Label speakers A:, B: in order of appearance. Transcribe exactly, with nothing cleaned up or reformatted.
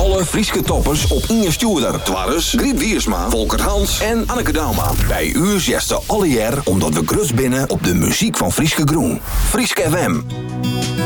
A: Alle Frieske toppers op Inge Stuurder. Twarres, Griet Wiersma, Volker Hans en Anneke Dauma. Bij u zesten alle jaar omdat we grus binnen op de muziek van Frieske Groen. Frieske F M.